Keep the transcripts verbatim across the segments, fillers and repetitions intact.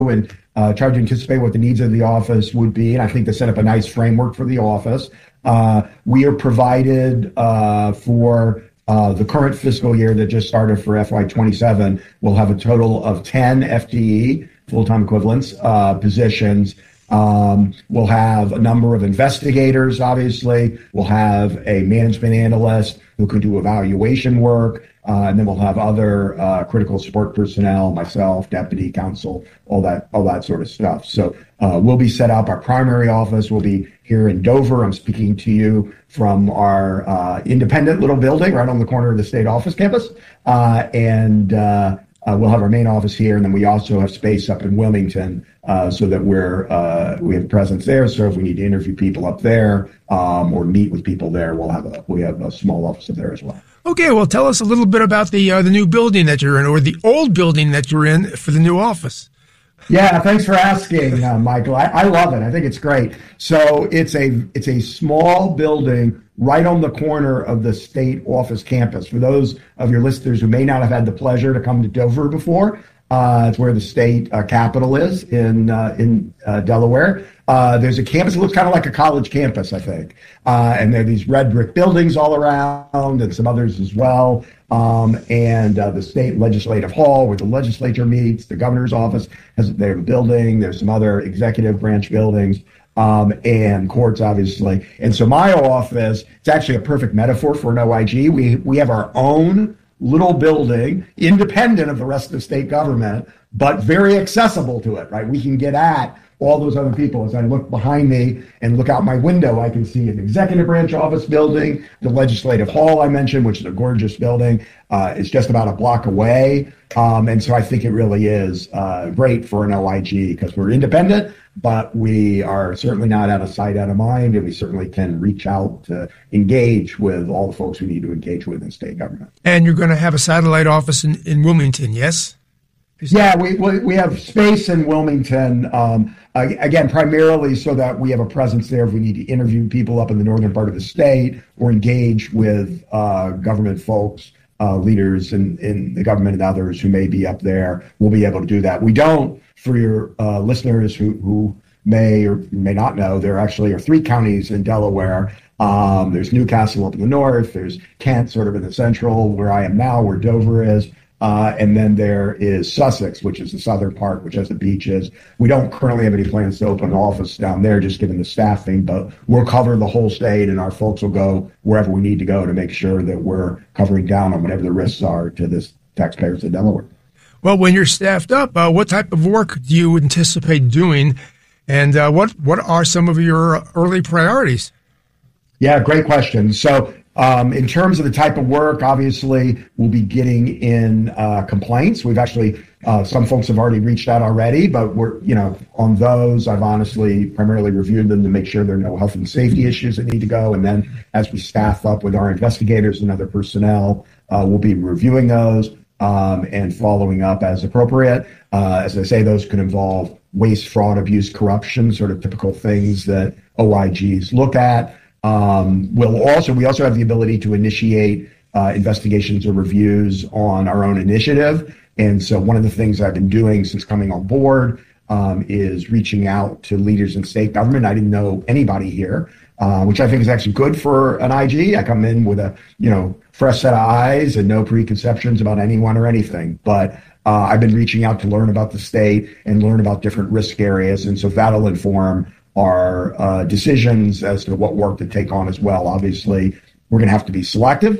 and uh, tried to anticipate what the needs of the office would be. And I think to set up a nice framework for the office. Uh, we are provided uh, for uh, the current fiscal year that just started for F Y twenty-seven. We'll have a total of ten F T E, full-time equivalents, uh, positions. Um, we'll have a number of investigators, obviously. We'll have a management analyst who can do evaluation work. Uh, and then we'll have other uh, critical support personnel, myself, deputy counsel, all that, all that sort of stuff. So uh, we'll be set up. Our primary office will be here in Dover. I'm speaking to you from our uh, independent little building right on the corner of the state office campus, uh, and uh, uh, we'll have our main office here. And then we also have space up in Wilmington, uh, so that we're uh, we have presence there. So if we need to interview people up there um, or meet with people there, we'll have a we have a small office up there as well. Okay, well, tell us a little bit about the uh, the new building that you're in, or the old building that you're in for the new office. Yeah, thanks for asking, uh, Michael. I, I love it. I think it's great. So it's a it's a small building right on the corner of the state office campus. For those of your listeners who may not have had the pleasure to come to Dover before, uh, it's where the state uh, capitol is in uh, in uh, Delaware. Uh, there's a campus that looks kind of like a college campus, I think. Uh, and there are these red brick buildings all around and some others as well. Um, and uh, the state legislative hall where the legislature meets, the governor's office has their building. There's some other executive branch buildings um, and courts, obviously. And so my office, it's actually a perfect metaphor for an O I G. We, we have our own little building, independent of the rest of the state government, but very accessible to it, right? We can get at all those other people. As I look behind me and look out my window, I can see an executive branch office building, the legislative hall I mentioned, which is a gorgeous building. Uh, it's just about a block away. Um, and so I think it really is uh, great for an O I G because we're independent, but we are certainly not out of sight, out of mind, and we certainly can reach out to engage with all the folks we need to engage with in state government. And you're going to have a satellite office in, in Wilmington, yes? Yeah, we, we we have space in Wilmington, um, again, primarily so that we have a presence there if we need to interview people up in the northern part of the state or engage with uh, government folks, uh, leaders in, in the government and others who may be up there. We'll be able to do that. We don't, for your uh, listeners who, who may or may not know, there actually are three counties in Delaware. Um, there's Newcastle up in the north. There's Kent sort of in the central, where I am now, where Dover is. Uh, and then there is Sussex, which is the southern part, which has the beaches. We don't currently have any plans to open an office down there, just given the staffing, but we'll cover the whole state, and our folks will go wherever we need to go to make sure that we're covering down on whatever the risks are to this taxpayers in Delaware. Well, when you're staffed up, uh, what type of work do you anticipate doing, and uh, what what are some of your early priorities? Yeah, great question. So Um, in terms of the type of work, obviously, we'll be getting in uh, complaints. We've actually, uh, some folks have already reached out already, but we're, you know, on those, I've honestly primarily reviewed them to make sure there are no health and safety issues that need to go. And then as we staff up with our investigators and other personnel, uh, we'll be reviewing those um, and following up as appropriate. Uh, as I say, those could involve waste, fraud, abuse, corruption, sort of typical things that O I Gs look at. Um, we'll also, we also have the ability to initiate uh, investigations or reviews on our own initiative. And so one of the things I've been doing since coming on board um, is reaching out to leaders in state government. I didn't know anybody here, uh, which I think is actually good for an I G. I come in with a, you know, fresh set of eyes and no preconceptions about anyone or anything. But uh, I've been reaching out to learn about the state and learn about different risk areas. And so that'll inform our uh, decisions as to what work to take on as well. Obviously, we're going to have to be selective,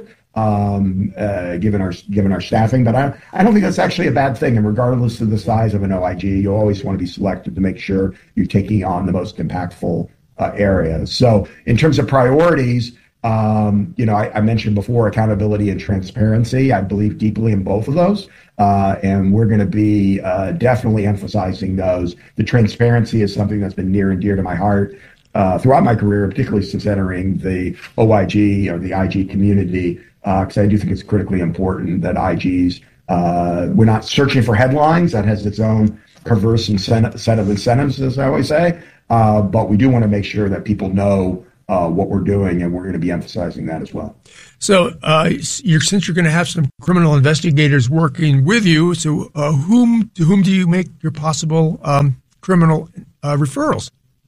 um, uh, given our given our staffing. But I, I don't think that's actually a bad thing. And regardless of the size of an O I G, you always want to be selective to make sure you're taking on the most impactful uh, areas. So in terms of priorities, um, you know, I, I mentioned before accountability and transparency. I believe deeply in both of those. Uh, and we're going to be uh, definitely emphasizing those. The transparency is something that's been near and dear to my heart uh, throughout my career, particularly since entering the O I G or the I G community, because uh, I do think it's critically important that I Gs, uh, we're not searching for headlines. That has its own perverse incentive, set of incentives, as I always say. Uh, but we do want to make sure that people know uh, what we're doing, and we're going to be emphasizing that as well. So, uh, you're, since you're going to have some criminal investigators working with you, so uh, whom to whom do you make your possible um, criminal uh, referrals?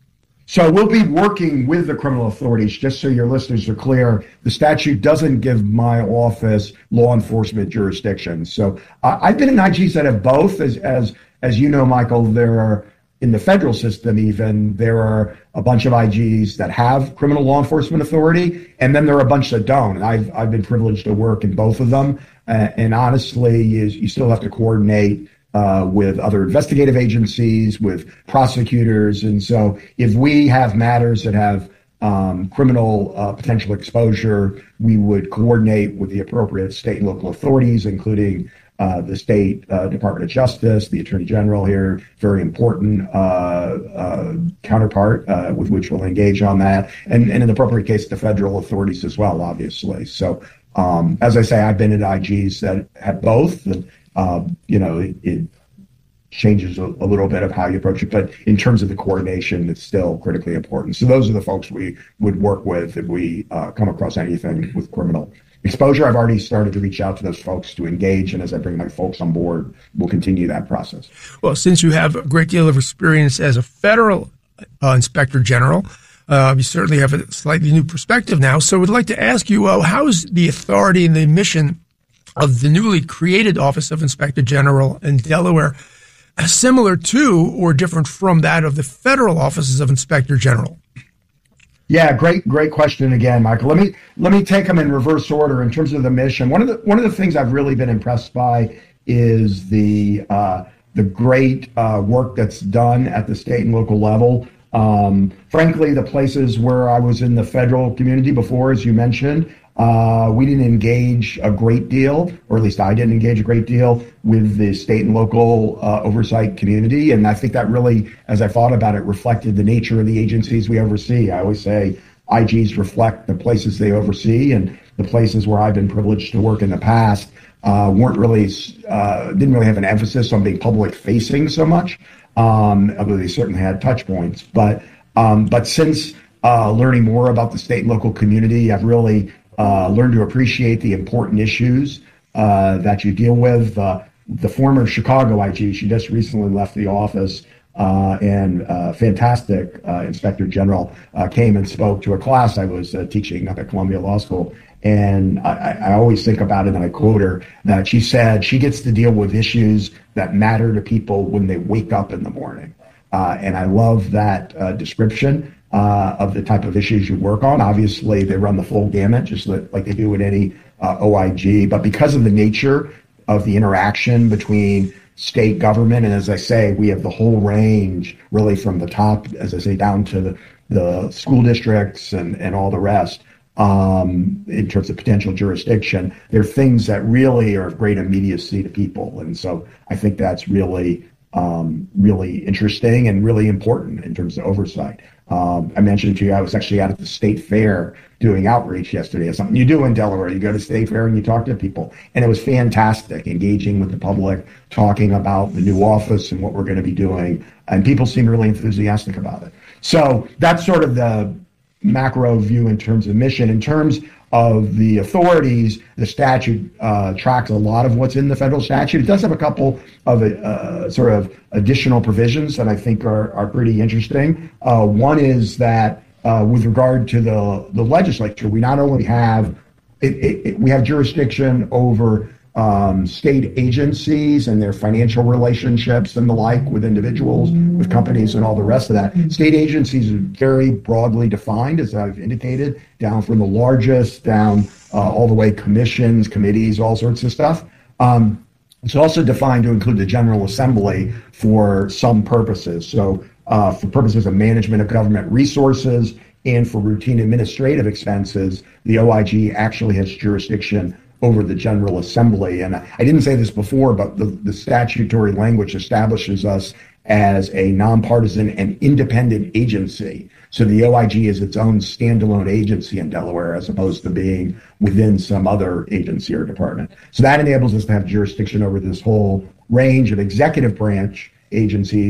So we'll be working with the criminal authorities. Just so your listeners are clear, the statute doesn't give my office law enforcement jurisdiction. So uh, I've been in I Gs that have both. As as as you know, Michael, there are in the federal system even there are a bunch of I Gs that have criminal law enforcement authority, and then there are a bunch that don't. And I've I've been privileged to work in both of them. Uh, and honestly, you, you still have to coordinate Uh, with other investigative agencies, with prosecutors. And so if we have matters that have um, criminal uh, potential exposure, we would coordinate with the appropriate state and local authorities, including uh, the state uh, Department of Justice, the Attorney General here, very important uh, uh, counterpart uh, with which we'll engage on that, and, and in the appropriate case, the federal authorities as well, obviously. So um, as I say, I've been at I Gs that have both. And, Uh, you know, it, it changes a, a little bit of how you approach it, but in terms of the coordination, it's still critically important. So those are the folks we would work with if we uh, come across anything with criminal exposure. I've already started to reach out to those folks to engage, and as I bring my folks on board, we'll continue that process. Well, since you have a great deal of experience as a federal uh, inspector general, uh, you certainly have a slightly new perspective now. So I'd like to ask you, uh, how is the authority and the mission of the newly created Office of Inspector General in Delaware similar to or different from that of the federal offices of Inspector General? Yeah, great, great question again, Michael. Let me let me take them in reverse order in terms of the mission. One of the one of the things I've really been impressed by is the uh, the great uh, work that's done at the state and local level. Um, frankly, the places where I was in the federal community before, as you mentioned, Uh, we didn't engage a great deal, or at least I didn't engage a great deal with the state and local uh, oversight community. And I think that really, as I thought about it, reflected the nature of the agencies we oversee. I always say I Gs reflect the places they oversee, and the places where I've been privileged to work in the past uh, weren't really, uh, didn't really have an emphasis on being public facing so much, um, although they certainly had touch points. But, um, but since uh, learning more about the state and local community, I've really Uh, learn to appreciate the important issues uh, that you deal with. Uh, the former Chicago I G, she just recently left the office, uh, and uh, fantastic uh, Inspector General uh, came and spoke to a class I was uh, teaching up at Columbia Law School. And I, I always think about it, and I quote her, that she said she gets to deal with issues that matter to people when they wake up in the morning. Uh, and I love that uh, description. Uh, of the type of issues you work on. Obviously, they run the full gamut, just like they do in any uh, O I G. But because of the nature of the interaction between state government, and as I say, we have the whole range, really from the top, as I say, down to the, the school districts and, and all the rest, um, in terms of potential jurisdiction, they're things that really are of great immediacy to people. And so I think that's really, um, really interesting and really important in terms of oversight. Um, I mentioned to you, I was actually out at the state fair doing outreach yesterday. It's something you do in Delaware. You go to state fair and you talk to people. And it was fantastic, engaging with the public, talking about the new office and what we're going to be doing. And people seem really enthusiastic about it. So that's sort of the macro view in terms of mission. In terms of the authorities, the statute uh, tracks a lot of what's in the federal statute. It does have a couple of uh, sort of additional provisions that I think are, are pretty interesting. Uh, one is that uh, with regard to the, the legislature, we not only have it, it, it, we have jurisdiction over um, state agencies and their financial relationships and the like with individuals, with companies, and all the rest of that. State agencies are very broadly defined, as I've indicated, down from the largest down uh, all the way commissions, committees, all sorts of stuff. Um, it's also defined to include the General Assembly for some purposes. So uh, for purposes of management of government resources and for routine administrative expenses, the O I G actually has jurisdiction over the General Assembly. And I didn't say this before, but the, the statutory language establishes us as a nonpartisan and independent agency. So the O I G is its own standalone agency in Delaware, as opposed to being within some other agency or department. So that enables us to have jurisdiction over this whole range of executive branch agencies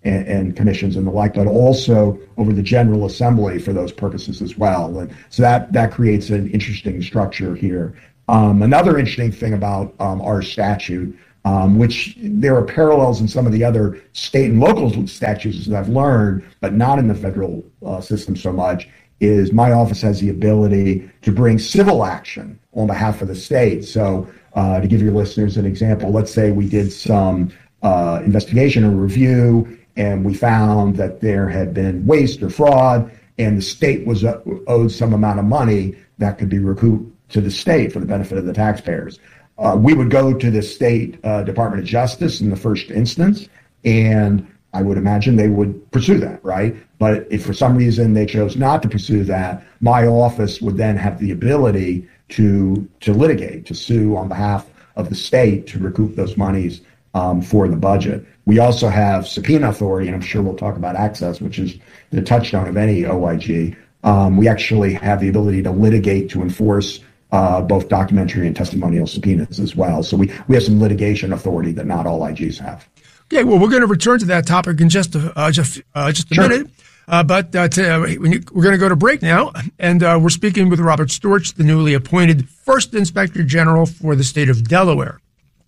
and, and commissions and the like, but also over the General Assembly for those purposes as well. And so that, that creates an interesting structure here. Um, another interesting thing about um, our statute, um, which there are parallels in some of the other state and local statutes that I've learned, but not in the federal uh, system so much, is my office has the ability to bring civil action on behalf of the state. So uh, to give your listeners an example, let's say we did some uh, investigation or review and we found that there had been waste or fraud and the state was uh, owed some amount of money that could be recouped to the state for the benefit of the taxpayers. Uh, we would go to the state uh, Department of Justice in the first instance, and I would imagine they would pursue that, right? But if for some reason they chose not to pursue that, my office would then have the ability to to litigate, to sue on behalf of the state to recoup those monies um, for the budget. We also have subpoena authority, and I'm sure we'll talk about access, which is the touchstone of any O I G. Um, we actually have the ability to litigate to enforce Uh, both documentary and testimonial subpoenas as well. So we, we have some litigation authority that not all I Gs have. Okay, well, we're going to return to that topic in just a, uh, just, uh, just a Sure. minute. Uh, but uh, to, uh, we're going to go to break now, and uh, we're speaking with Robert Storch, the newly appointed First Inspector General for the state of Delaware.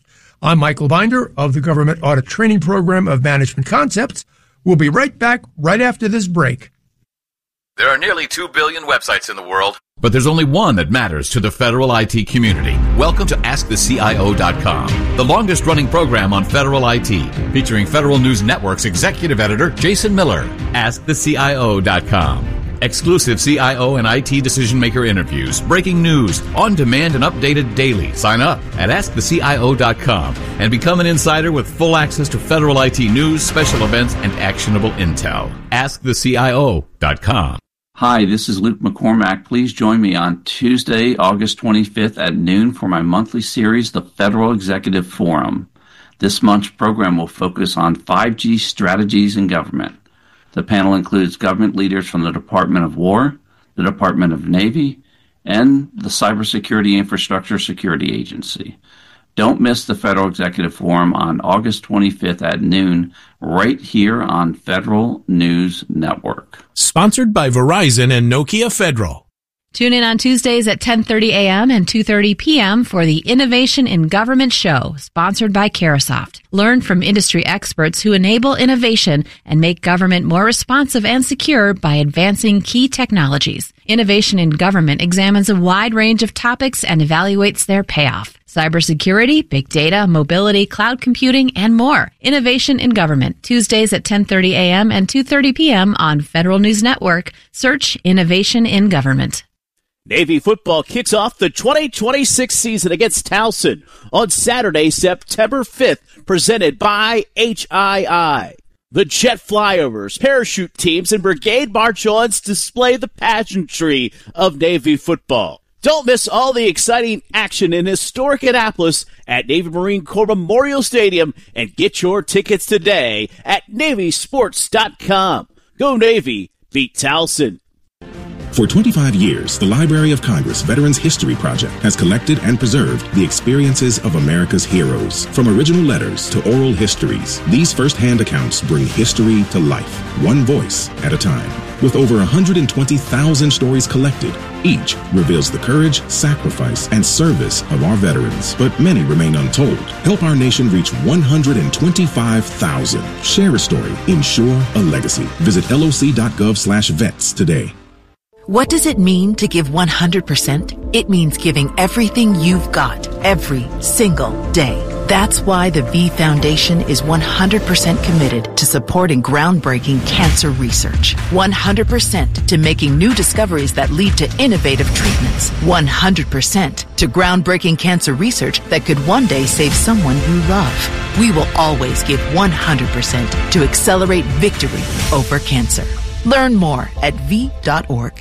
I'm Michael Binder of the Government Audit Training Program of Management Concepts. We'll be right back right after this break. There are nearly two billion websites in the world, but there's only one that matters to the federal I T community. Welcome to Ask The C I O dot com, the longest running program on federal I T, featuring Federal News Network's executive editor, Jason Miller. Ask The C I O dot com. Exclusive C I O and I T decision maker interviews, breaking news, on demand and updated daily. Sign up at Ask The C I O dot com and become an insider with full access to federal I T news, special events, and actionable intel. Ask The C I O dot com. Hi, this is Luke McCormack. Please join me on Tuesday, August twenty-fifth at noon for my monthly series, The Federal Executive Forum. This month's program will focus on five G strategies in government. The panel includes government leaders from the Department of War, the Department of Navy, and the Cybersecurity Infrastructure Security Agency. Don't miss the Federal Executive Forum on August twenty-fifth at noon, right here on Federal News Network. Sponsored by Verizon and Nokia Federal. Tune in on Tuesdays at ten thirty a.m. and two thirty p.m. for the Innovation in Government Show, sponsored by Carahsoft. Learn from industry experts who enable innovation and make government more responsive and secure by advancing key technologies. Innovation in Government examines a wide range of topics and evaluates their payoff. Cybersecurity, big data, mobility, cloud computing, and more. Innovation in Government, Tuesdays at ten thirty a.m. and two thirty p.m. on Federal News Network. Search Innovation in Government. Navy football kicks off the twenty twenty-six season against Towson on Saturday, September fifth, presented by H I I. The jet flyovers, parachute teams, and brigade march-ons display the pageantry of Navy football. Don't miss all the exciting action in historic Annapolis at Navy Marine Corps Memorial Stadium and get your tickets today at Navy Sports dot com. Go Navy, beat Towson. For twenty-five years, the Library of Congress Veterans History Project has collected and preserved the experiences of America's heroes. From original letters to oral histories, these first-hand accounts bring history to life, one voice at a time. With over one hundred twenty thousand stories collected, each reveals the courage, sacrifice, and service of our veterans. But many remain untold. Help our nation reach one hundred twenty-five thousand. Share a story. Ensure a legacy. Visit L O C dot gov slash vets today. What does it mean to give one hundred percent? It means giving everything you've got, every single day. That's why the V Foundation is one hundred percent committed to supporting groundbreaking cancer research. one hundred percent to making new discoveries that lead to innovative treatments. one hundred percent to groundbreaking cancer research that could one day save someone you love. We will always give one hundred percent to accelerate victory over cancer. Learn more at V dot org.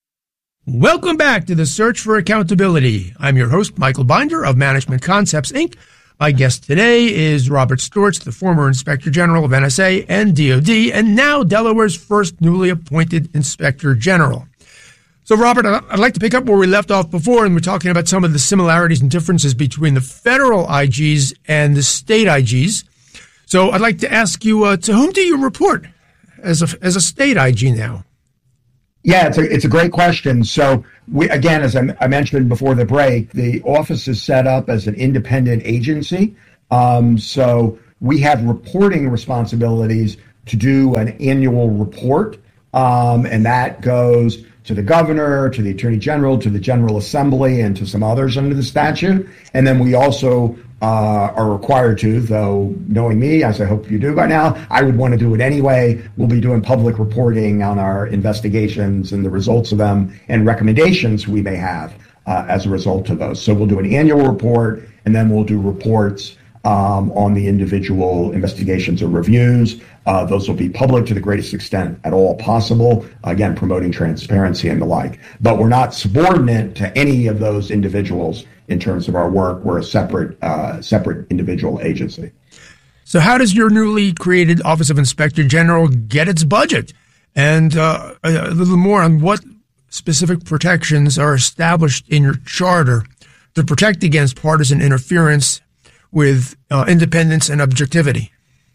Welcome back to the Search for Accountability. I'm your host, Michael Binder of Management Concepts, Incorporated. My guest today is Robert Storch, the former Inspector General of N S A and D O D, and now Delaware's first newly appointed Inspector General. So, Robert, I'd like to pick up where we left off before, and we're talking about some of the similarities and differences between the federal I Gs and the state I Gs. So I'd like to ask you, uh, to whom do you report as a, as a state I G now? Yeah, it's a, it's a great question. So we, again, as I, I mentioned before the break, the office is set up as an independent agency. Um, so we have reporting responsibilities to do an annual report. Um, and that goes to the governor, to the attorney general, to the General Assembly, and to some others under the statute. And then we also uh, are required to, though knowing me, as I hope you do by now, I would want to do it anyway. We'll be doing public reporting on our investigations and the results of them and recommendations we may have uh, as a result of those. So we'll do an annual report, and then we'll do reports um, on the individual investigations or reviews. Uh, those will be public to the greatest extent at all possible, again, promoting transparency and the like. But we're not subordinate to any of those individuals in terms of our work. We're a separate, uh, separate individual agency. So how does your newly created Office of Inspector General get its budget? And uh, a little more on what specific protections are established in your charter to protect against partisan interference with uh, independence and objectivity.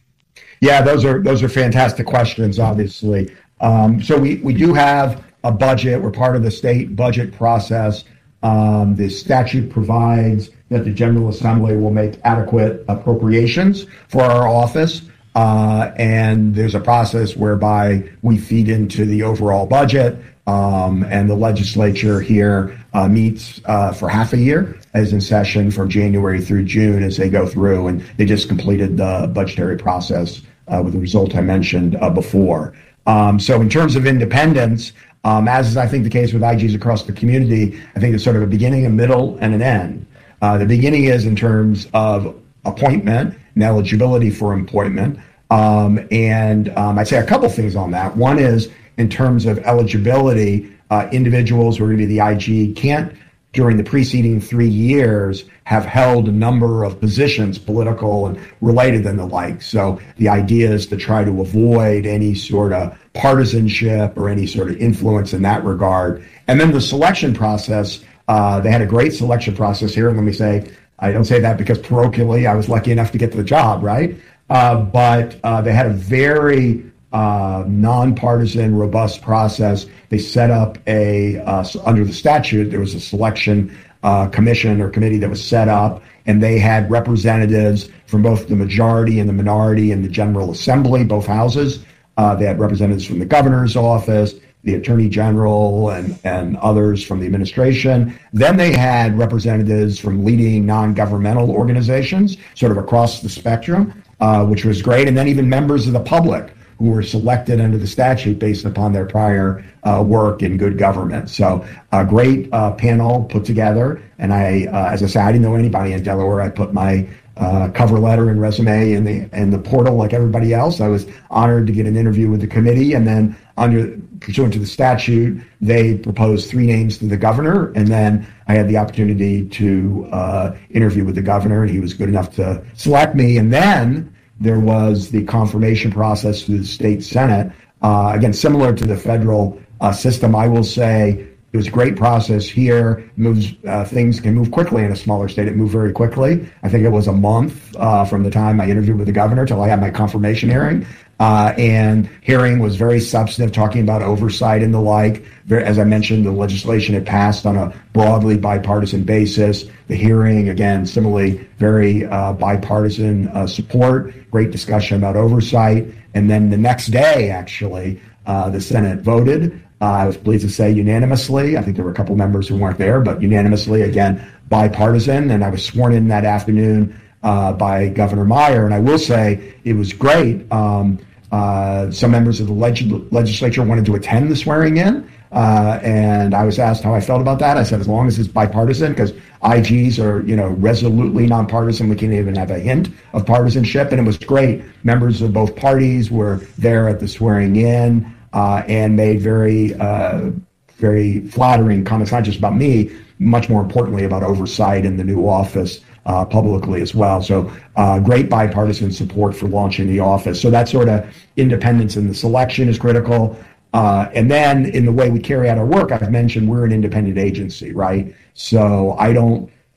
Yeah, those are those are fantastic questions, obviously. Um, so we, we do have a budget. We're part of the state budget process. Um, the statute provides that the General Assembly will make adequate appropriations for our office. Uh, and there's a process whereby we feed into the overall budget. Um, and the legislature here uh, meets uh, for half a year, as in session from January through June as they go through. And they just completed the budgetary process Uh, with the result I mentioned uh, before. Um, so in terms of independence, um, as is I think the case with I Gs across the community, I think it's sort of a beginning, a middle, and an end. Uh, the beginning is in terms of appointment and eligibility for appointment. Um, and um, I'd say a couple things on that. One is in terms of eligibility, uh, individuals who are going to be the I G can't, during the preceding three years, have held a number of positions, political and related and the like. So the idea is to try to avoid any sort of partisanship or any sort of influence in that regard. And then the selection process, uh, they had a great selection process here. And let me say, I don't say that because parochially I was lucky enough to get the job, right? Uh, but uh, they had a very uh, nonpartisan, robust process. They set up a, uh, under the statute, there was a selection uh, commission or committee that was set up, and they had representatives from both the majority and the minority in the General Assembly, both houses. Uh, they had representatives from the governor's office, the attorney general, and, and others from the administration. Then they had representatives from leading non-governmental organizations, sort of across the spectrum, uh, which was great. And then even members of the public who were selected under the statute based upon their prior uh, work in good government. So a great uh, panel put together. And I, uh, as I said, I didn't know anybody in Delaware. I put my uh, cover letter and resume in the in the portal like everybody else. I was honored to get an interview with the committee. And then under pursuant to the statute, they proposed three names to the governor. And then I had the opportunity to uh, interview with the governor, and he was good enough to select me. And then there was the confirmation process through the state Senate. Uh, again, similar to the federal uh, system, I will say it was a great process here. Moves uh, things can move quickly in a smaller state. It moved very quickly. I think it was a month uh, from the time I interviewed with the governor till I had my confirmation hearing. Uh, and hearing was very substantive, talking about oversight and the like. Very, as I mentioned, the legislation had passed on a broadly bipartisan basis. The hearing, again, similarly, very uh, bipartisan uh, support, great discussion about oversight. And then the next day, actually, uh, the Senate voted. Uh, I was pleased to say unanimously. I think there were a couple members who weren't there, but unanimously, again, bipartisan. And I was sworn in that afternoon uh, by Governor Meyer. And I will say it was great. Um, Uh, some members of the leg- legislature wanted to attend the swearing in, uh, and I was asked how I felt about that. I said, as long as it's bipartisan, because I Gs are, you know, resolutely nonpartisan. We can't even have a hint of partisanship, and it was great. Members of both parties were there at the swearing in uh, and made very, uh, very flattering comments, not just about me, much more importantly about oversight in the new office. Uh, publicly as well. So uh, great bipartisan support for launching the office. So that sort of independence in the selection is critical. Uh, and then in the way we carry out our work, I've mentioned we're an independent agency, right? So I don't,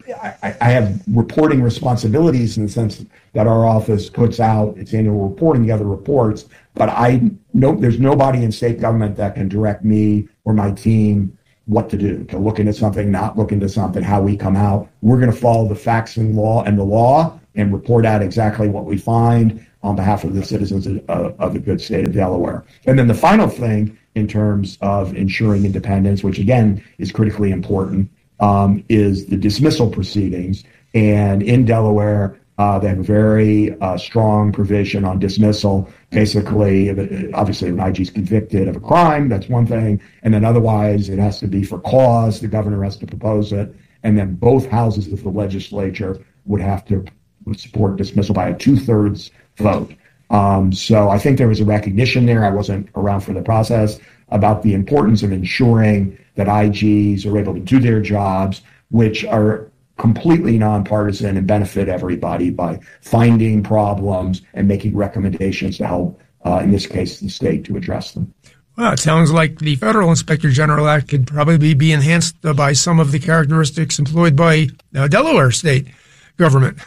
I, I have reporting responsibilities in the sense that our office puts out its annual report and the other reports, but I know there's nobody in state government that can direct me or my team what to do, to look into something, not look into something, how we come out. We're going to follow the facts and law and the law and report out exactly what we find on behalf of the citizens of, of the good state of Delaware. And then the final thing in terms of ensuring independence, which again is critically important, um, is the dismissal proceedings. And in Delaware, uh, they have a very uh, strong provision on dismissal. Basically, obviously, if an I G is convicted of a crime, that's one thing. And then otherwise, it has to be for cause. The governor has to propose it. And then both houses of the legislature would have to support dismissal by a two-thirds vote. Um, so I think there was a recognition there. I wasn't around for the process about the importance of ensuring that I Gs are able to do their jobs, which are completely nonpartisan and benefit everybody by finding problems and making recommendations to help, uh, in this case, the state to address them. Well, it sounds like the Federal Inspector General Act could probably be enhanced uh, by some of the characteristics employed by uh, Delaware state government.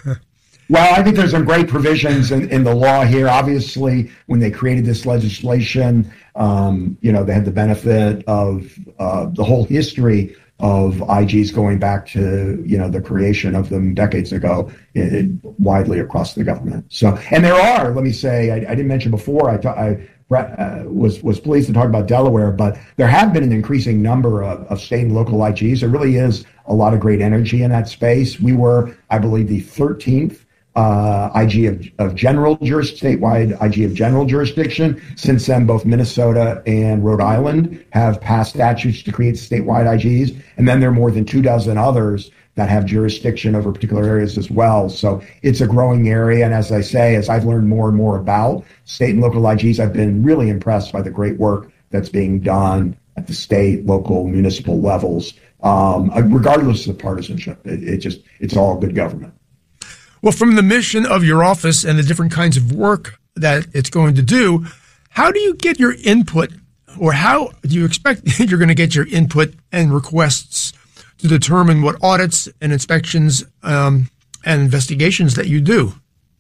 Well, I think there's some great provisions in, in the law here. Obviously, when they created this legislation, um, you know, they had the benefit of uh, the whole history of I Gs going back to, you know, the creation of them decades ago in, in, widely across the government. So, and there are, let me say, I, I didn't mention before, I, ta- I uh, was was pleased to talk about Delaware, but there have been an increasing number of, of state and local I Gs. There really is a lot of great energy in that space. We were, I believe, the thirteenth Uh, I G of, of general juris, statewide I G of general jurisdiction. Since then, both Minnesota and Rhode Island have passed statutes to create statewide I Gs. And then there are more than two dozen others that have jurisdiction over particular areas as well. So it's a growing area. And as I say, as I've learned more and more about state and local I Gs, I've been really impressed by the great work that's being done at the state, local, municipal levels, um, regardless of partisanship. It, it just, it's all good government. Well, from the mission of your office and the different kinds of work that it's going to do, how do you get your input, or how do you expect you're going to get your input and requests to determine what audits and inspections um, and investigations that you do?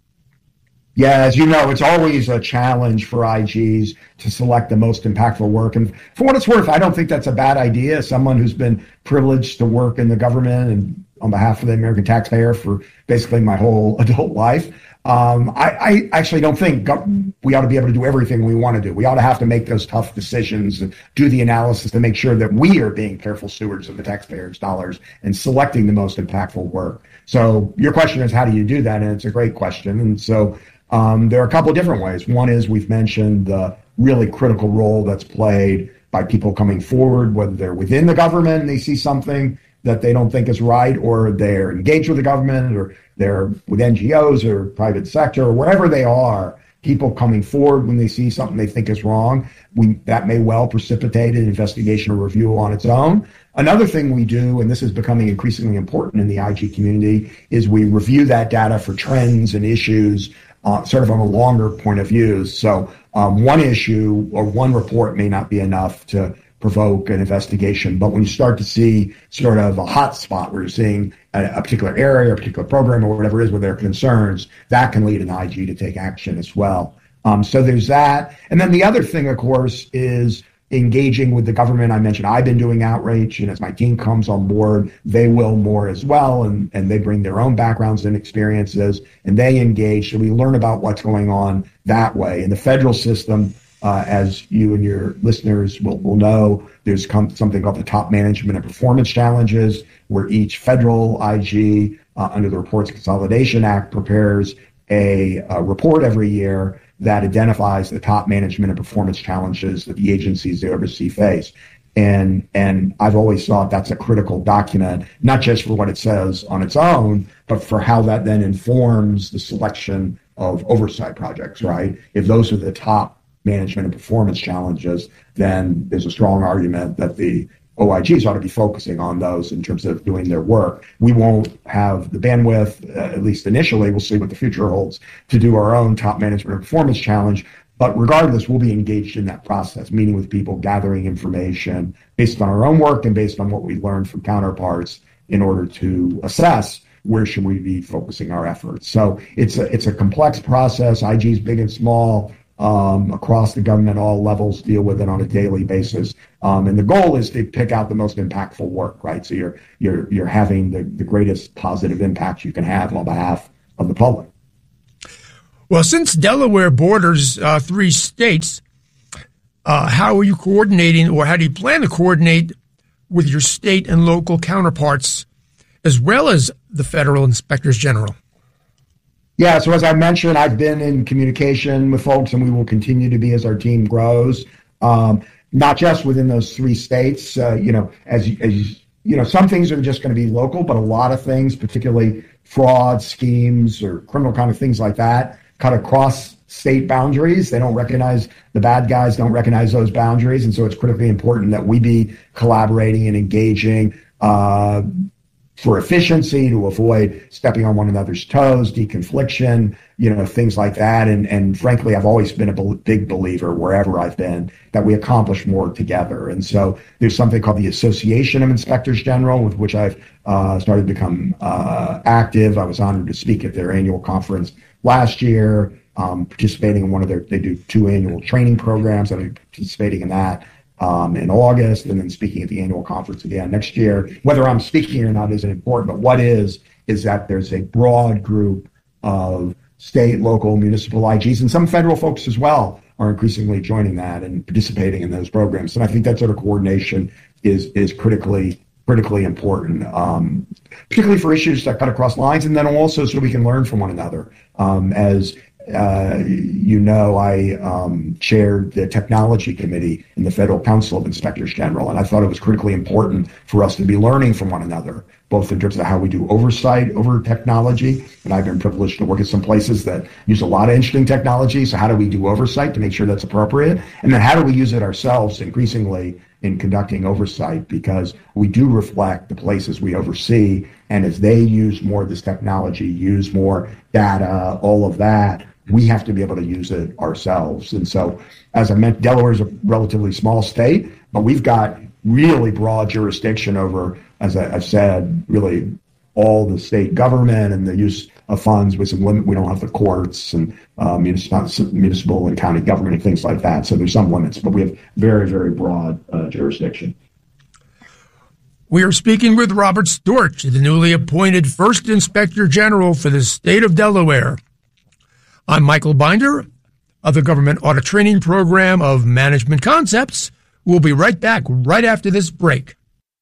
Yeah, as you know, it's always a challenge for I Gs to select the most impactful work. And for what it's worth, I don't think that's a bad idea. As someone who's been privileged to work in the government and on behalf of the American taxpayer for basically my whole adult life, um, I, I actually don't think we ought to be able to do everything we want to do. We ought to have to make those tough decisions and do the analysis to make sure that we are being careful stewards of the taxpayers' dollars and selecting the most impactful work. So your question is, how do you do that? And it's a great question. And so um, there are a couple of different ways. One is we've mentioned the really critical role that's played by people coming forward, whether they're within the government and they see something that they don't think is right, or they're engaged with the government, or they're with N G Os or private sector, or wherever they are, people coming forward when they see something they think is wrong. We, that may well precipitate an investigation or review on its own. Another thing we do, and this is becoming increasingly important in the I G community, is we review that data for trends and issues, uh, sort of on a longer point of view. So um, one issue or one report may not be enough to provoke an investigation, but when you start to see sort of a hot spot where you're seeing a, a particular area or a particular program or whatever it is where there are concerns, that can lead an I G to take action as well. Um, so there's that. And then the other thing, of course, is engaging with the government. I mentioned I've been doing outreach, and as my team comes on board, they will more as well, and, and they bring their own backgrounds and experiences, and they engage, so we learn about what's going on that way. In the federal system, Uh, as you and your listeners will, will know, there's come, something called the Top Management and Performance Challenges, where each federal I G uh, under the Reports Consolidation Act prepares a, a report every year that identifies the top management and performance challenges that the agencies they oversee face. And and I've always thought that's a critical document, not just for what it says on its own, but for how that then informs the selection of oversight projects, right? If those are the top management and performance challenges, then there's a strong argument that the O I Gs ought to be focusing on those in terms of doing their work. We won't have the bandwidth, uh, at least initially, we'll see what the future holds, to do our own top management and performance challenge. But regardless, we'll be engaged in that process, meeting with people, gathering information based on our own work and based on what we learned from counterparts in order to assess where should we be focusing our efforts. So it's a, it's a complex process. I Gs big and small um, across the government, all levels deal with it on a daily basis. Um, and the goal is to pick out the most impactful work, right? So you're you're you're having the, the greatest positive impact you can have on behalf of the public. Well, since Delaware borders uh, three states, uh, how are you coordinating, or how do you plan to coordinate with your state and local counterparts, as well as the federal inspectors general? Yeah, so as I mentioned, I've been in communication with folks, and we will continue to be as our team grows. Um, not just within those three states, uh, you know, as, as you know, some things are just going to be local, but a lot of things, particularly fraud schemes or criminal kind of things like that, cut across state boundaries. They don't recognize, the bad guys don't recognize those boundaries. And so it's critically important that we be collaborating and engaging uh, for efficiency, to avoid stepping on one another's toes, deconfliction, you know, things like that. And, and frankly, I've always been a big believer wherever I've been that we accomplish more together. And so there's something called the Association of Inspectors General, with which I've uh, started to become uh, active. I was honored to speak at their annual conference last year, um, participating in one of their, they do two annual training programs. I'm participating in that um, in August, and then speaking at the annual conference again next year. Whether I'm speaking or not isn't important, but what is, is that there's a broad group of state, local, municipal I Gs, and some federal folks as well are increasingly joining that and participating in those programs. And I think that sort of coordination is, is critically critically important, um, particularly for issues that cut across lines, and then also so we can learn from one another. Um, as uh, you know, I um, chaired the technology committee in the Federal Council of Inspectors General, and I thought it was critically important for us to be learning from one another, both in terms of how we do oversight over technology. And I've been privileged to work at some places that use a lot of interesting technology. So how do we do oversight to make sure that's appropriate? And then how do we use it ourselves increasingly in conducting oversight, because we do reflect the places we oversee. And as they use more of this technology, use more data, all of that, we have to be able to use it ourselves. And so, as I mentioned, Delaware is a relatively small state, but we've got really broad jurisdiction over, as I, I've said, really all the state government and the use of funds with some limit. We don't have the courts and uh, municipal, municipal and county government and things like that. So there's some limits, but we have very, very broad uh, jurisdiction. We are speaking with Robert Storch, the newly appointed First Inspector General for the state of Delaware. I'm Michael Binder of the Government Audit Training Program of Management Concepts. We'll be right back right after this break.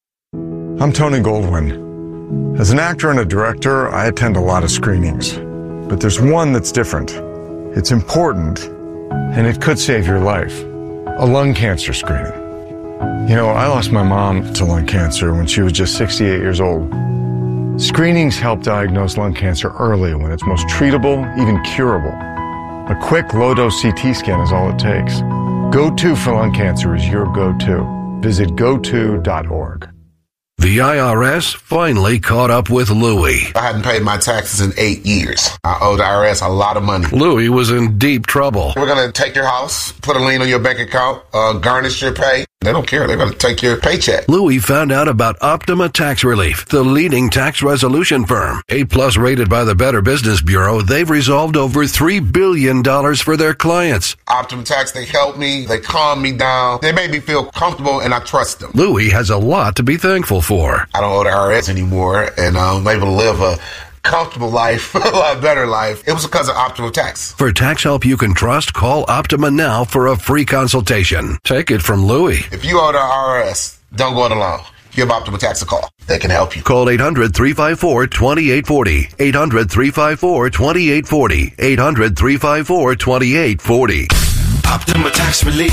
I'm Tony Goldwyn. As an actor and a director, I attend a lot of screenings. But there's one that's different. It's important, and it could save your life. A lung cancer screening. You know, I lost my mom to lung cancer when she was just sixty-eight years old. Screenings help diagnose lung cancer early when it's most treatable, even curable. A quick low-dose C T scan is all it takes. Go to for lung cancer is your go-to. Visit go to dot org. The I R S finally caught up with Louie. I hadn't paid my taxes in eight years. I owed the I R S a lot of money. Louie was in deep trouble. We're going to take your house, put a lien on your bank account, uh, garnish your pay. They don't care. They're going to take your paycheck. Louie found out about Optima Tax Relief, the leading tax resolution firm. A-plus rated by the Better Business Bureau, they've resolved over three billion dollars for their clients. Optima Tax, they help me. They calm me down. They made me feel comfortable, and I trust them. Louie has a lot to be thankful for. I don't owe the I R S anymore, and I'm able to live a comfortable life, a lot better life. It was because of Optima Tax. For tax help you can trust, call Optima now for a free consultation. Take it from Louie. If you owe the I R S, don't go it alone. Give Optima Tax a call. They can help you. Call eight hundred, three five four, two eight four zero. eight hundred, three five four, two eight four zero. eight hundred, three five four, two eight four zero. Optima Tax Relief.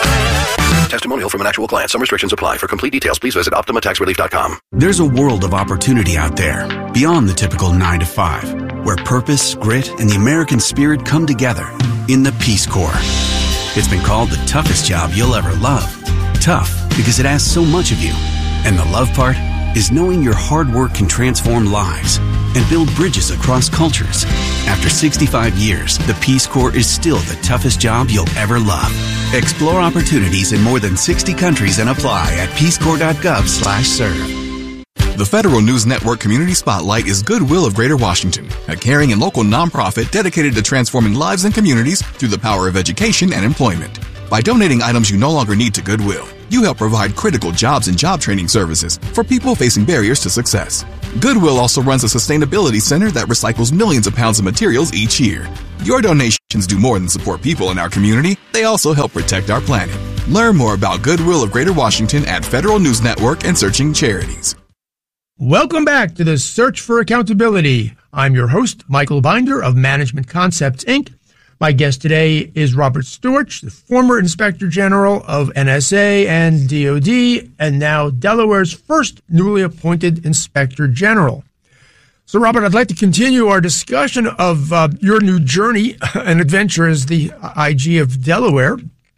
Testimonial from an actual client. Some restrictions apply. For complete details, please visit optima tax relief dot com. There's a world of opportunity out there, beyond the typical nine to five, where purpose, grit, and the American spirit come together in the Peace Corps. It's been called the toughest job you'll ever love. Tough because it asks so much of you. And the love part is knowing your hard work can transform lives and build bridges across cultures. After sixty-five years, the Peace Corps is still the toughest job you'll ever love. Explore opportunities in more than sixty countries and apply at peacecorps dot gov slash serve. The Federal News Network Community Spotlight is Goodwill of Greater Washington, a caring and local nonprofit dedicated to transforming lives and communities through the power of education and employment. By donating items you no longer need to Goodwill, you help provide critical jobs and job training services for people facing barriers to success. Goodwill also runs a sustainability center that recycles millions of pounds of materials each year. Your donations do more than support people in our community. They also help protect our planet. Learn more about Goodwill of Greater Washington at Federal News Network and Searching Charities. Welcome back to the Search for Accountability. I'm your host, Michael Binder of Management Concepts, Incorporated. My guest today is Robert Storch, the former Inspector General of N S A and D O D, and now Delaware's first newly appointed Inspector General. So, Robert, I'd like to continue our discussion of uh, your new journey and adventure as the I G of Delaware.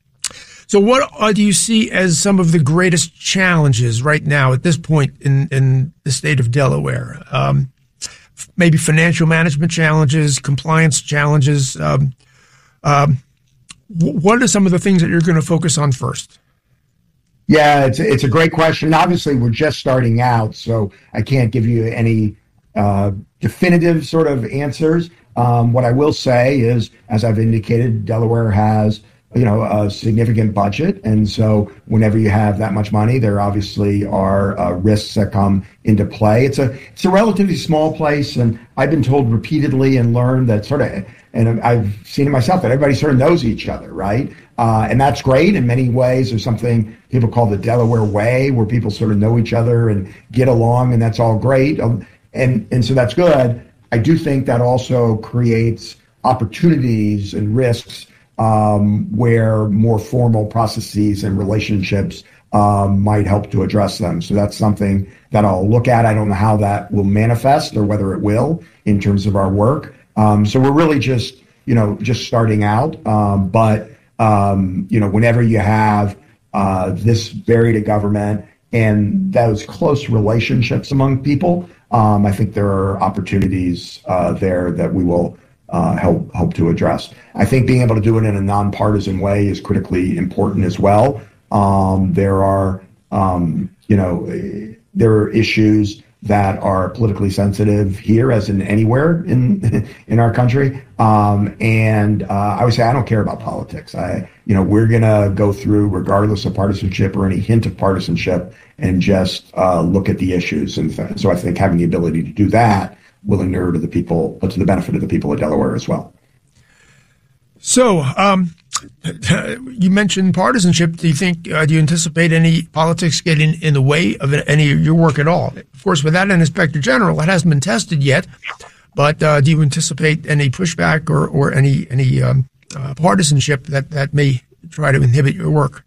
So what uh, do you see as some of the greatest challenges right now at this point in, in the state of Delaware? Um, maybe financial management challenges, compliance challenges. Um, um, what are some of the things that you're going to focus on first? Yeah, it's a, it's a great question. Obviously, we're just starting out, so I can't give you any uh, definitive sort of answers. Um, what I will say is, as I've indicated, Delaware has you know, a significant budget. And so whenever you have that much money, there obviously are uh, risks that come into play. It's a it's a relatively small place. And I've been told repeatedly and learned that sort of, and I've seen it myself, that everybody sort of knows each other, right? Uh, and that's great in many ways. There's something people call the Delaware way, where people sort of know each other and get along, and that's all great. Um, and, and so that's good. I do think that also creates opportunities and risks Um, where more formal processes and relationships um, might help to address them. So that's something that I'll look at. I don't know how that will manifest or whether it will in terms of our work. Um, so we're really just, you know, just starting out. Um, but, um, you know, whenever you have uh, this varied a government and those close relationships among people, um, I think there are opportunities uh, there that we will Uh, help help to address. I think being able to do it in a nonpartisan way is critically important as well. Um, there are, um, you know, there are issues that are politically sensitive here, as in anywhere in in our country. Um, and uh, I would say I don't care about politics. I, you know, we're gonna go through regardless of partisanship or any hint of partisanship, and just uh, look at the issues. And th- so I think having the ability to do that will inure to the people, but to the benefit of the people of Delaware as well. So, um, you mentioned partisanship. Do you think, uh, do you anticipate any politics getting in the way of any of your work at all? Of course, without an Inspector General, it hasn't been tested yet, but uh, do you anticipate any pushback or, or any any um, uh, partisanship that, that may try to inhibit your work?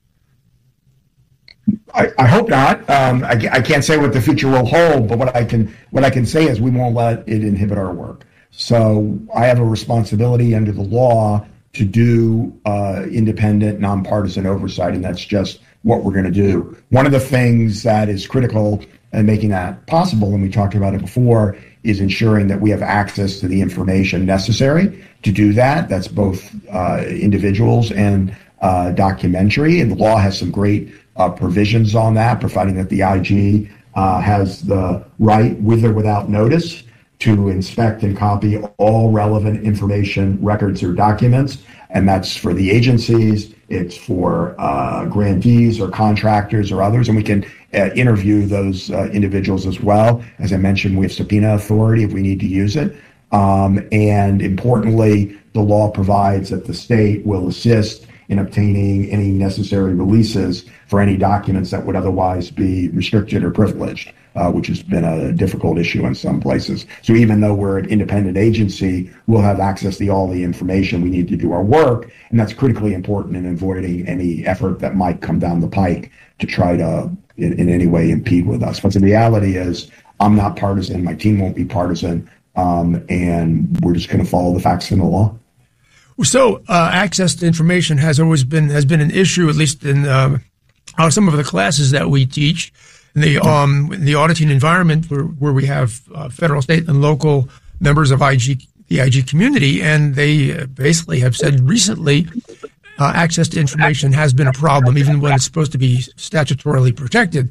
I, I hope not. Um, I, I can't say what the future will hold, but what I can what I can say is we won't let it inhibit our work. So I have a responsibility under the law to do uh, independent, nonpartisan oversight, and that's just what we're going to do. One of the things that is critical in making that possible, and we talked about it before, is ensuring that we have access to the information necessary to do that. That's both uh, individuals and uh, documentary, and the law has some great Uh, provisions on that, providing that the I G uh, has the right, with or without notice, to inspect and copy all relevant information, records, or documents. And that's for the agencies, it's for uh, grantees or contractors or others. And we can uh, interview those uh, individuals as well. As I mentioned, we have subpoena authority if we need to use it. Um, and importantly, the law provides that the state will assist in obtaining any necessary releases for any documents that would otherwise be restricted or privileged, uh, which has been a difficult issue in some places. So even though we're an independent agency, we'll have access to all the information we need to do our work, and that's critically important in avoiding any effort that might come down the pike to try to in, in any way impede with us. But the reality is, I'm not partisan, my team won't be partisan, um, and we're just going to follow the facts in the law. So uh, access to information has always been has been an issue, at least in uh, uh, some of the classes that we teach. In the um, in the auditing environment, where where we have uh, federal, state, and local members of I G, the I G community, and they basically have said recently, uh, access to information has been a problem, even when it's supposed to be statutorily protected.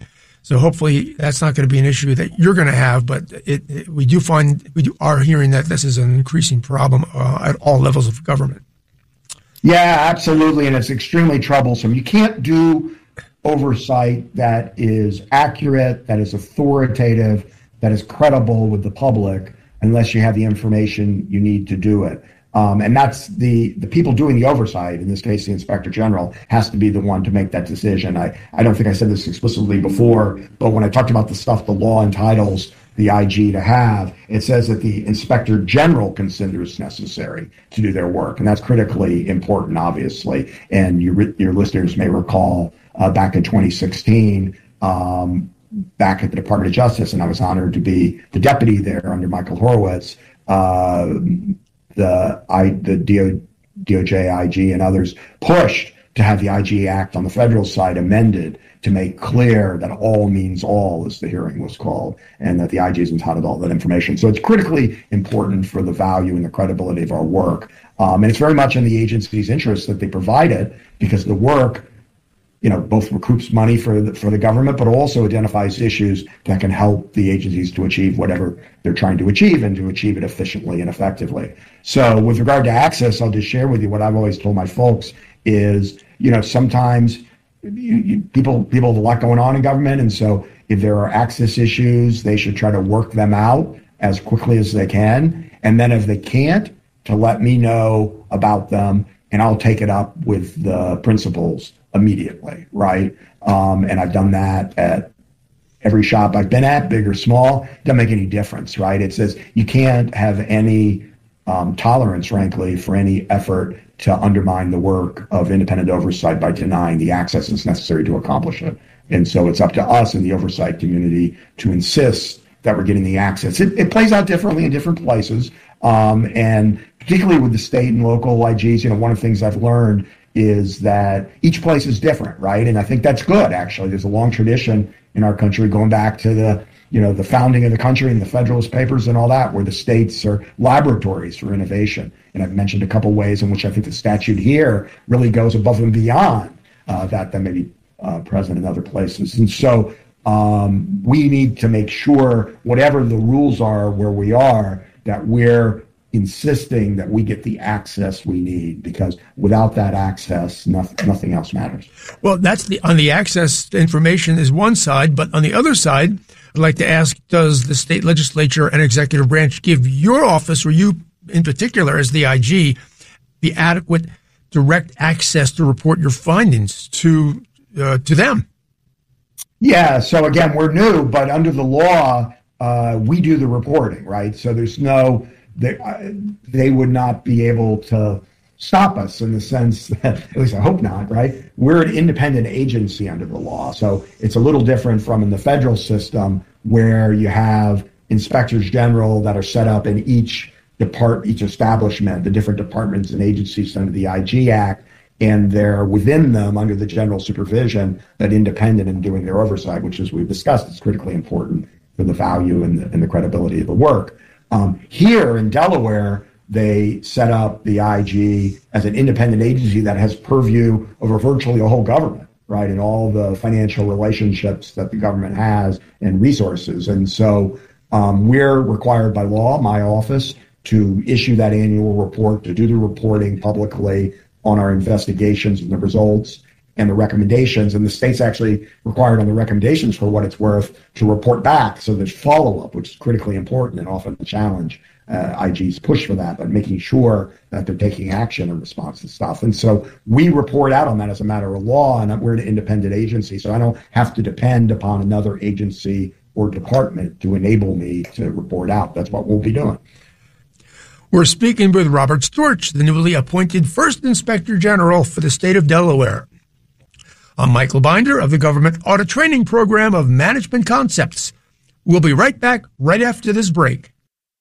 So hopefully that's not going to be an issue that you're going to have, but it, it, we do find, we do, are hearing that this is an increasing problem uh, at all levels of government. Yeah, absolutely. And it's extremely troublesome. You can't do oversight that is accurate, that is authoritative, that is credible with the public unless you have the information you need to do it. Um, and that's the, the people doing the oversight, in this case, the Inspector General, has to be the one to make that decision. I, I don't think I said this explicitly before, but when I talked about the stuff the law entitles the I G to have, it says that the Inspector General considers necessary to do their work. And that's critically important, obviously. And your, your listeners may recall uh, back in twenty sixteen, um, back at the Department of Justice, and I was honored to be the deputy there under Michael Horowitz, uh, the I, the D O, D O J, I G, and others pushed to have the I G Act on the federal side amended to make clear that all means all, as the hearing was called, and that the I G is entitled to all that information. So it's critically important for the value and the credibility of our work. Um, and it's very much in the agency's interest that they provide it, because the work, you know, both recoups money for the, for the government, but also identifies issues that can help the agencies to achieve whatever they're trying to achieve and to achieve it efficiently and effectively. So with regard to access, I'll just share with you what I've always told my folks is, you know, sometimes you, you, people people have a lot going on in government, and so if there are access issues, they should try to work them out as quickly as they can. And then if they can't, to let me know about them, and I'll take it up with the principals immediately, right? Um, and I've done that at every shop I've been at, big or small. Doesn't make any difference, right? It says you can't have any um, tolerance, frankly, for any effort to undermine the work of independent oversight by denying the access that's necessary to accomplish it. And so it's up to us in the oversight community to insist that we're getting the access. It, it plays out differently in different places. Um, and particularly with the state and local I Gs, you know, one of the things I've learned is that each place is different, right? And I think that's good, actually. There's a long tradition in our country going back to the, you know, the founding of the country and the Federalist Papers and all that, where the states are laboratories for innovation. And I've mentioned a couple ways in which I think the statute here really goes above and beyond uh, that that may be uh, present in other places. And so um, we need to make sure, whatever the rules are where we are, that we're insisting that we get the access we need, because without that access, nothing, nothing else matters. Well, that's the on the access to information is one side, but on the other side, I'd like to ask, does the state legislature and executive branch give your office, or you in particular as the I G, the adequate direct access to report your findings to uh, to them? Yeah, so again, we're new, but under the law, uh, we do the reporting, right? So there's no They, uh, they would not be able to stop us in the sense that, at least I hope not, right? We're an independent agency under the law. So it's a little different from in the federal system, where you have inspectors general that are set up in each depart, each establishment, the different departments and agencies under the I G Act, and they're within them under the general supervision, that independent in doing their oversight, which, as we've discussed, is critically important for the value and the, and the credibility of the work. Um, here in Delaware, they set up the I G as an independent agency that has purview over virtually the whole government, right, and all the financial relationships that the government has and resources. And so um, we're required by law, my office, to issue that annual report, to do the reporting publicly on our investigations and the results and the recommendations. And the state's actually required on the recommendations, for what it's worth, to report back. So there's follow-up, which is critically important and often a challenge. Uh, I Gs push for that, but making sure that they're taking action in response to stuff. And so we report out on that as a matter of law, and we're an independent agency, so I don't have to depend upon another agency or department to enable me to report out. That's what we'll be doing. We're speaking with Robert Storch, the newly appointed First Inspector General for the state of Delaware. I'm Michael Binder of the Government Audit Training Program of Management Concepts. We'll be right back right after this break.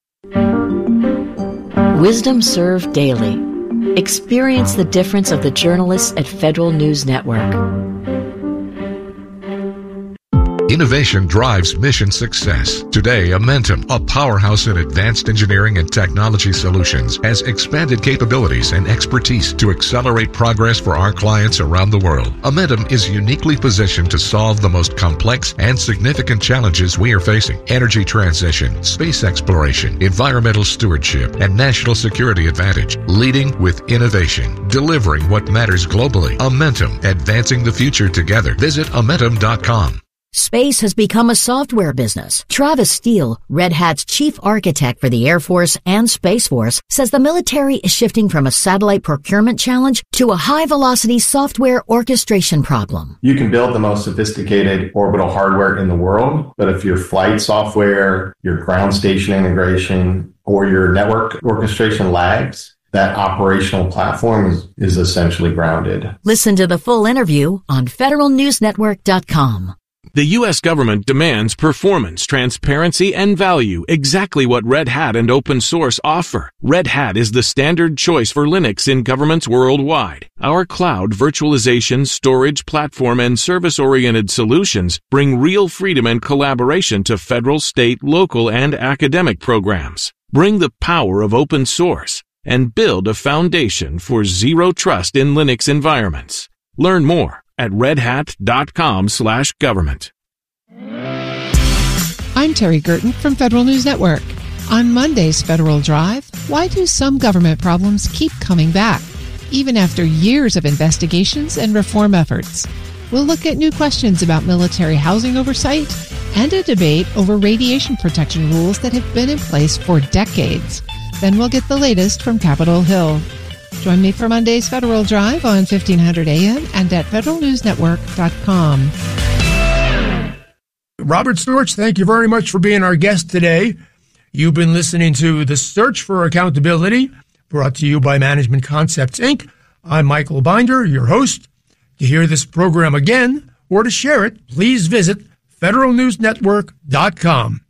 Wisdom Served Daily. Experience the difference of the journalists at Federal News Network. Innovation drives mission success. Today, Amentum, a powerhouse in advanced engineering and technology solutions, has expanded capabilities and expertise to accelerate progress for our clients around the world. Amentum is uniquely positioned to solve the most complex and significant challenges we are facing: energy transition, space exploration, environmental stewardship, and national security advantage. Leading with innovation, delivering what matters globally. Amentum, advancing the future together. Visit Amentum dot com. Space has become a software business. Travis Steele, Red Hat's chief architect for the Air Force and Space Force, says the military is shifting from a satellite procurement challenge to a high-velocity software orchestration problem. You can build the most sophisticated orbital hardware in the world, but if your flight software, your ground station integration, or your network orchestration lags, that operational platform is, is essentially grounded. Listen to the full interview on federal news network dot com. The U S government demands performance, transparency, and value, exactly what Red Hat and open source offer. Red Hat is the standard choice for Linux in governments worldwide. Our cloud, virtualization, storage, platform, and service-oriented solutions bring real freedom and collaboration to federal, state, local, and academic programs. Bring the power of open source and build a foundation for zero trust in Linux environments. Learn more at redhat.com slash government. I'm Terry Gerton from Federal News Network. On Monday's Federal Drive, why do some government problems keep coming back, even after years of investigations and reform efforts? We'll look at new questions about military housing oversight and a debate over radiation protection rules that have been in place for decades. Then we'll get the latest from Capitol Hill. Join me for Monday's Federal Drive on fifteen hundred A M and at federal news network dot com. Robert Storch, thank you very much for being our guest today. You've been listening to The Search for Accountability, brought to you by Management Concepts, Incorporated. I'm Michael Binder, your host. To hear this program again or to share it, please visit federal news network dot com.